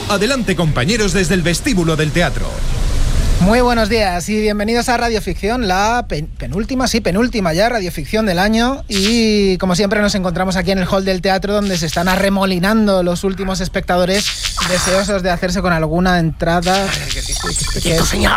Adelante, compañeros, desde el vestíbulo del teatro. Muy buenos días y bienvenidos a Radioficción, la penúltima ya radioficción del año, y como siempre nos encontramos aquí en el hall del teatro, donde se están arremolinando los últimos espectadores deseosos de hacerse con alguna entrada.